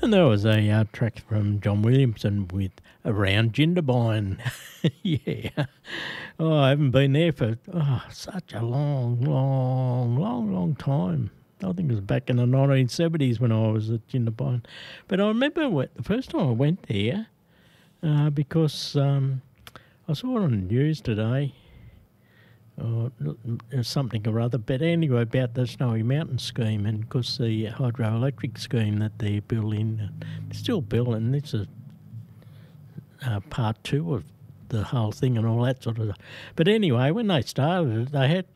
And there was a track from John Williamson with Around Jindabyne. Yeah. Oh, I haven't been there for such a long time. I think it was back in the 1970s when I was at Jindabyne. But I remember the first time I went there because I saw it on the news today, or something or other. But anyway, about the Snowy Mountain scheme, and because the hydroelectric scheme that they're building, they're still building. This is part two of the whole thing and all that sort of stuff. But anyway, when they started, they had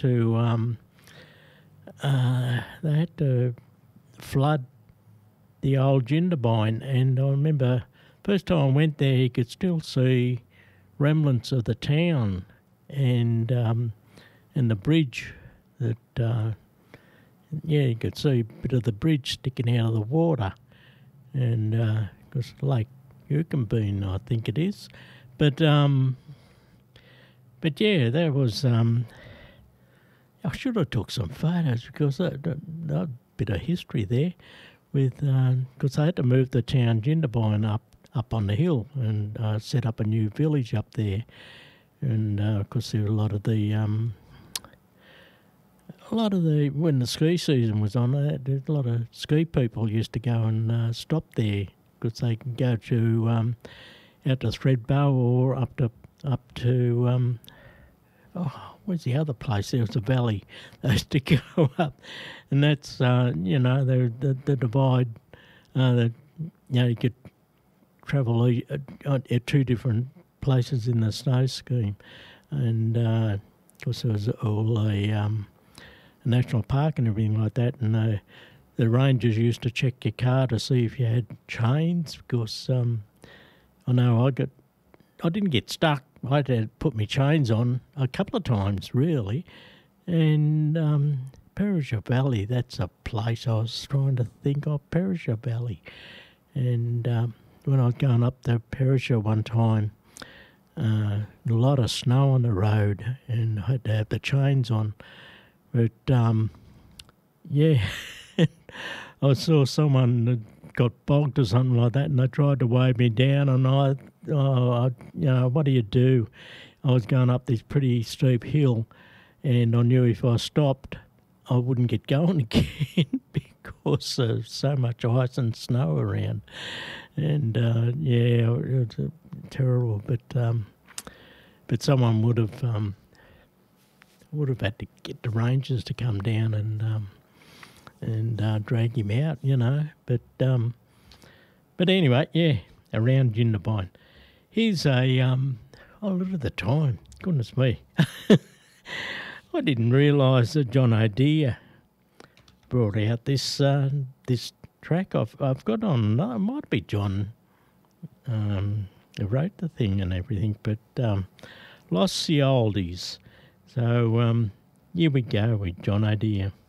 to flood the old Jindabyne, and I remember first time I went there, you could still see remnants of the town and the bridge that you could see a bit of the bridge sticking out of the water, and because Lake Yukonbean, I think it is. But yeah, there was. I should have took some photos because that bit of history there, with because they had to move the town Jindabyne up on the hill and set up a new village up there, and because there were a lot of the when the ski season was on, a lot of ski people used to go and stop there because they can go to out to Thredbo or up to where's the other place? There was a valley they used to go up, and that's the divide that you could travel at two different places in the snow scheme, and of course there was all a national park and everything like that, and the rangers used to check your car to see if you had chains, because I know I didn't get stuck. I had to put my chains on a couple of times, really. And Perisher Valley, that's a place I was trying to think of, Perisher Valley. And when I was going up to Perisher one time, a lot of snow on the road, and I had to have the chains on. But, yeah, I saw someone that got bogged or something like that, and they tried to wave me down, and what do you do? I was going up this pretty steep hill, and I knew if I stopped, I wouldn't get going again because there's so much ice and snow around. And yeah, it was terrible. But someone would have had to get the rangers to come down and drag him out, But anyway, yeah, around Jindabyne. Here's look at the time. Goodness me. I didn't realise that John O'Dear brought out this track. I've got on another, it might be John who wrote the thing and everything, but Lost the Oldies. So here we go with John O'Dear.